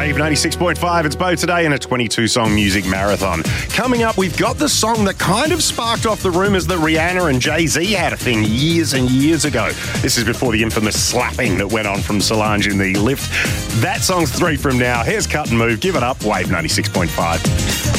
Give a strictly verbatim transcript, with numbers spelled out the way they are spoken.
Wave ninety-six point five, it's Bo today in a twenty-two song music marathon. Coming up, we've got the song that kind of sparked off the rumours that Rihanna and Jay-Z had a thing years and years ago. This is before the infamous slapping that went on from Solange in the lift. That song's three from now. Here's Cut and Move. Give it up, Wave ninety-six point five.